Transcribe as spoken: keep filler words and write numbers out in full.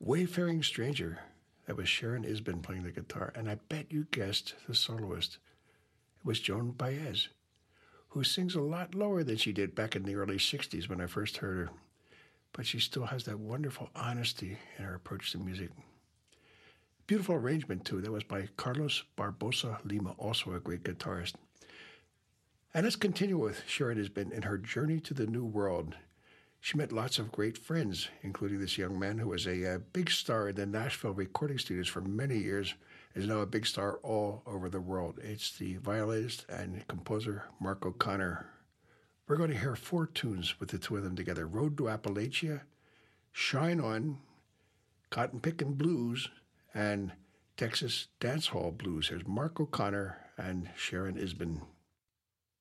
Wayfaring Stranger. That was Sharon Isbin playing the guitar. And I bet you guessed the soloist. It was Joan Baez, who sings a lot lower than she did back in the early sixties when I first heard her. But she still has that wonderful honesty in her approach to music. Beautiful arrangement, too. That was by Carlos Barbosa Lima, also a great guitarist. And let's continue with Sharon Isbin in her journey to the new world. She met lots of great friends, including this young man who was a, a big star in the Nashville recording studios for many years, is now a big star all over the world. It's the violinist and composer Mark O'Connor. We're going to hear four tunes with the two of them together: Road to Appalachia, Shine On, Cotton Pickin' Blues, and Texas Dance Hall Blues. Here's Mark O'Connor and Sharon Isbin.